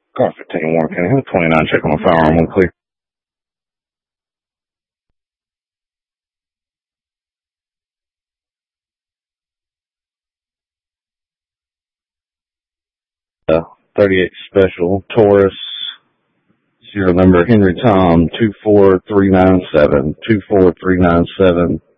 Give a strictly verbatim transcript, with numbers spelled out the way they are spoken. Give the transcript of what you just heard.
Car fifteen, Warren County, twenty-nine, check on the firearm, one clear. Uh, thirty-eight Special, Taurus, serial number Henry Tom, two four three nine seven, two four three nine seven.